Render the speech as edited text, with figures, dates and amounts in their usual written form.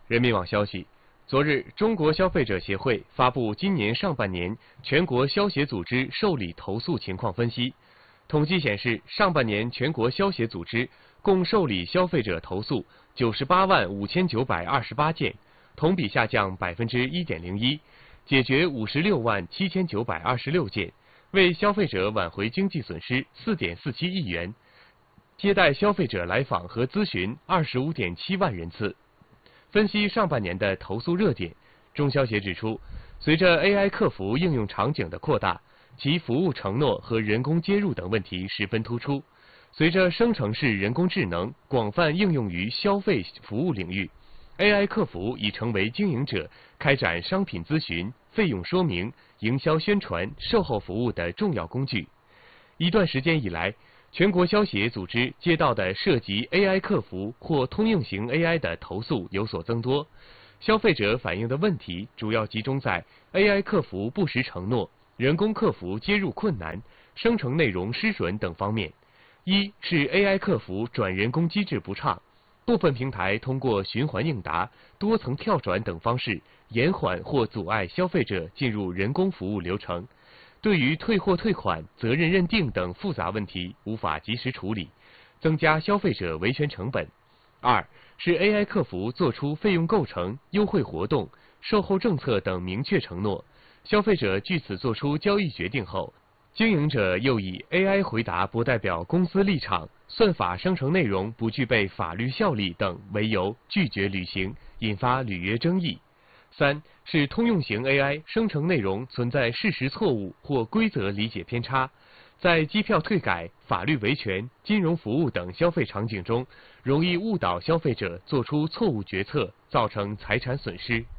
人民网消息，昨日，中国消费者协会发布今年上半年全国消协组织受理投诉情况分析。统计显示，上半年全国消协组织共受理消费者投诉985928件，同比下降1.01%，解决567926件，为消费者挽回经济损失4.47亿元，接待消费者来访和咨询25.7万人次。分析上半年的投诉热点，中消协指出，随着 AI 客服应用场景的扩大，其服务承诺和人工接入等问题十分突出。随着生成式人工智能广泛应用于消费服务领域， AI 客服已成为经营者开展商品咨询、费用说明、营销宣传、售后服务的重要工具。一段时间以来，全国消协组织接到的涉及 AI 客服或通用型 AI 的投诉有所增多。消费者反映的问题主要集中在 AI 客服不实承诺、人工客服接入困难、生成内容失准等方面。一是 AI 客服转人工机制不畅，部分平台通过循环应答、多层跳转等方式延缓或阻碍消费者进入人工服务流程。对于退货退款、责任认定等复杂问题无法及时处理，增加消费者维权成本。二是 AI 客服作出费用构成、优惠活动、售后政策等明确承诺，消费者据此作出交易决定后，经营者又以 AI 回答不代表公司立场、算法生成内容不具备法律效力等为由拒绝履行，引发履约争议。三是通用型 AI 生成内容存在事实错误或规则理解偏差，在机票退改、法律维权、金融服务等消费场景中，容易误导消费者做出错误决策，造成财产损失。